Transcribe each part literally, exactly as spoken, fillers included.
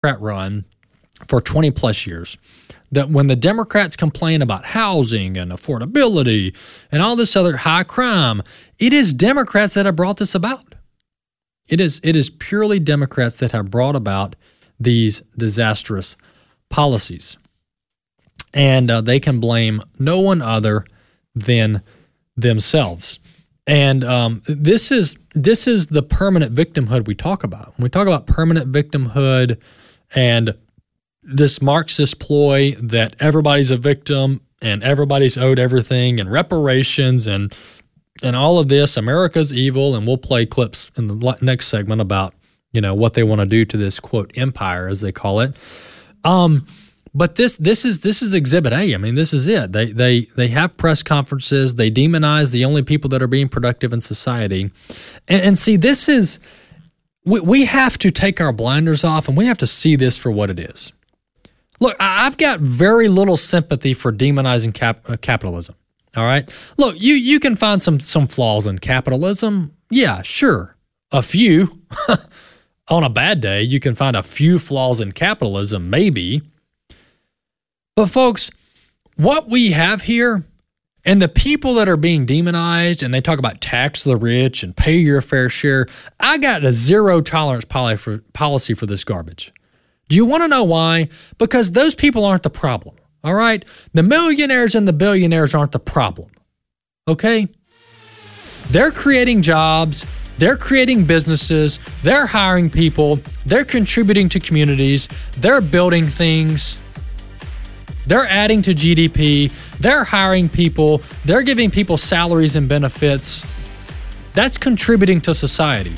run for twenty plus years, that when the Democrats complain about housing and affordability and all this other high crime, it is Democrats that have brought this about. It is it is purely Democrats that have brought about these disastrous policies. And uh, they can blame no one other than themselves. And um, this is this is the permanent victimhood we talk about. When we talk about permanent victimhood and this Marxist ploy that everybody's a victim and everybody's owed everything and reparations and and all of this, America's evil, and we'll play clips in the next segment about, you know, what they want to do to this, quote, empire, as they call it. Um, but this this is this is Exhibit A. I mean, this is it. They they they have press conferences. They demonize the only people that are being productive in society. And, and see, this is, we, we have to take our blinders off and we have to see this for what it is. Look, I've got very little sympathy for demonizing cap, uh, capitalism, all right? Look, you you can find some some flaws in capitalism. Yeah, sure, a few. On a bad day, you can find a few flaws in capitalism, maybe. But folks, what we have here, and the people that are being demonized, and they talk about tax the rich and pay your fair share, I got a zero tolerance policy for this garbage. Do you want to know why? Because those people aren't the problem, all right? The millionaires and the billionaires aren't the problem, okay? They're creating jobs, they're creating businesses, they're hiring people, they're contributing to communities, they're building things, they're adding to G D P, they're hiring people, they're giving people salaries and benefits. That's contributing to society.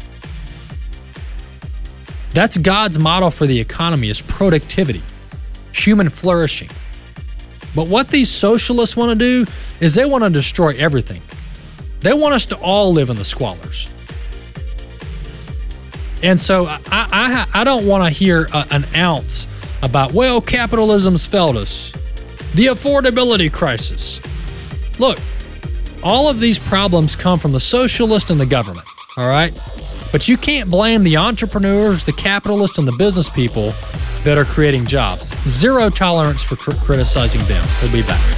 That's God's model for the economy, is productivity, human flourishing. But what these socialists want to do is they want to destroy everything. They want us to all live in the squalors. And so I, I, I don't want to hear a, an ounce about, well, capitalism's failed us, the affordability crisis. Look, all of these problems come from the socialist and the government, all right? But you can't blame the entrepreneurs, the capitalists, and the business people that are creating jobs. Zero tolerance for cr- criticizing them. We'll be back.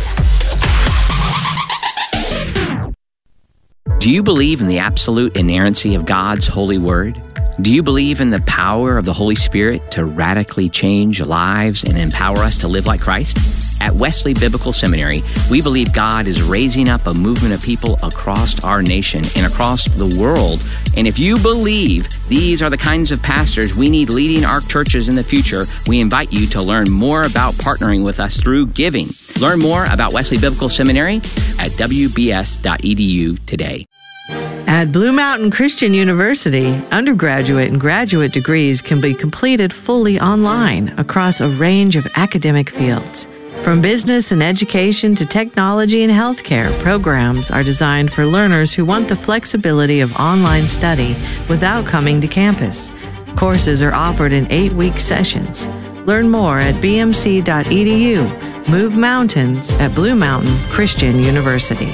Do you believe in the absolute inerrancy of God's holy word? Do you believe in the power of the Holy Spirit to radically change lives and empower us to live like Christ? At Wesley Biblical Seminary, we believe God is raising up a movement of people across our nation and across the world. And if you believe these are the kinds of pastors we need leading our churches in the future, we invite you to learn more about partnering with us through giving. Learn more about Wesley Biblical Seminary at w b s dot e d u today. At Blue Mountain Christian University, undergraduate and graduate degrees can be completed fully online across a range of academic fields. From business and education to technology and healthcare, programs are designed for learners who want the flexibility of online study without coming to campus. Courses are offered in eight-week sessions. Learn more at b m c dot e d u. Move mountains at Blue Mountain Christian University.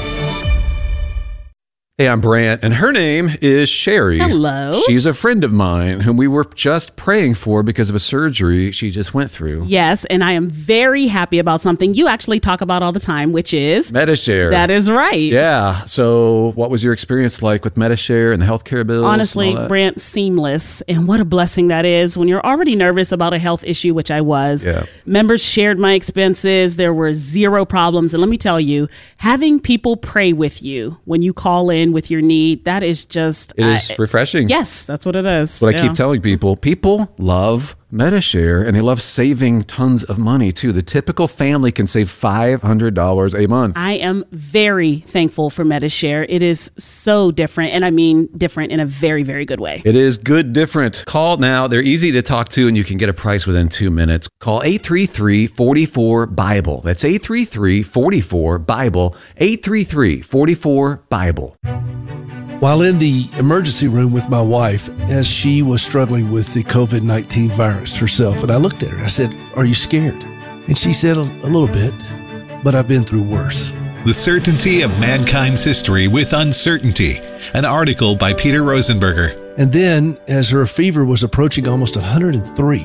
Hey, I'm Brant, and her name is Sherry. Hello. She's a friend of mine whom we were just praying for because of a surgery she just went through. Yes, and I am very happy about something you actually talk about all the time, which is Medi-Share. That is right. Yeah. So what was your experience like with Medi-Share and the healthcare bills? Honestly, Brant, seamless. And what a blessing that is when you're already nervous about a health issue, which I was. Yeah. Members shared my expenses. There were zero problems. And let me tell you, having people pray with you when you call in with your need, that is just it is uh, refreshing. Yes, that's what it is. What yeah. I keep telling people, people love Medi-Share, and they love saving tons of money too. The typical family can save five hundred dollars a month. I am very thankful for Medi-Share. It is so different, and I mean different in a very, very good way. It is good different. Call now. They're easy to talk to, and you can get a price within two minutes. Call eight three three, four four, BIBLE. That's eight three three, four four, BIBLE. eight three three, four four, BIBLE. While in the emergency room with my wife, as she was struggling with the covid nineteen virus herself, and I looked at her, I said, "Are you scared?" And she said, a, a little bit, but I've been through worse. The Certainty of Mankind's History with Uncertainty, an article by Peter Rosenberger. And then, as her fever was approaching almost one hundred three,